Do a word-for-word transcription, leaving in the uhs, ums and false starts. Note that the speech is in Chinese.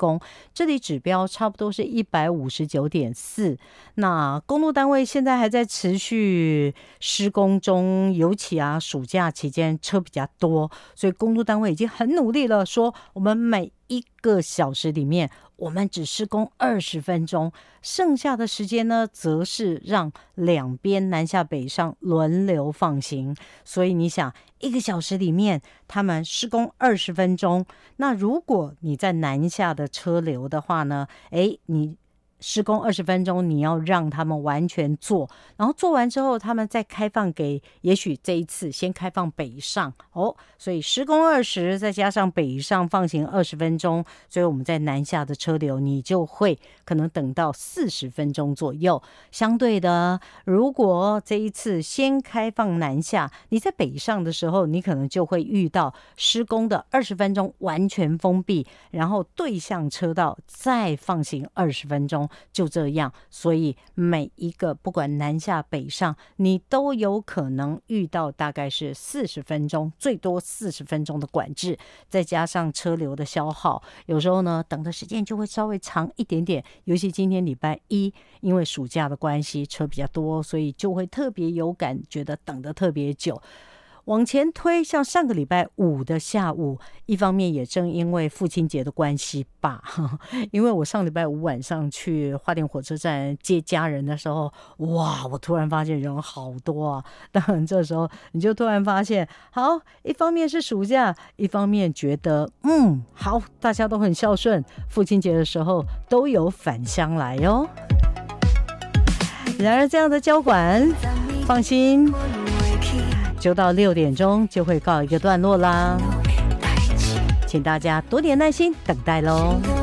工，这里指标差不多是一百五十九点四。那公路单位现在还在持续施工中，尤其啊暑假期间车比较多，所以公路单位已经很努力了，说我们每一个小时里面我们只施工二十分钟，剩下的时间呢则是让两边南下北上轮流放行。所以你想一个小时里面他们施工二十分钟，那如果你在南下的车流的话呢，诶你施工二十分钟，你要让他们完全做，然后做完之后他们再开放给，也许这一次先开放北上哦，所以施工二十再加上北上放行二十分钟，所以我们在南下的车流你就会可能等到四十分钟左右。相对的，如果这一次先开放南下，你在北上的时候你可能就会遇到施工的二十分钟完全封闭，然后对向车道再放行二十分钟，就这样。所以每一个不管南下北上，你都有可能遇到大概是四十分钟，最多四十分钟的管制，再加上车流的消耗，有时候呢等的时间就会稍微长一点点。尤其今天礼拜一，因为暑假的关系车比较多，所以就会特别有感觉得等得特别久。往前推，像上个礼拜五的下午，一方面也正因为父亲节的关系吧，因为我上礼拜五晚上去花莲火车站接家人的时候，哇，我突然发现人好多啊。当然这时候你就突然发现，好，一方面是暑假，一方面觉得嗯好，大家都很孝顺，父亲节的时候都有返乡来哟。然而这样的交管，放心，就到六点钟就会告一个段落啦，请大家多点耐心等待咯。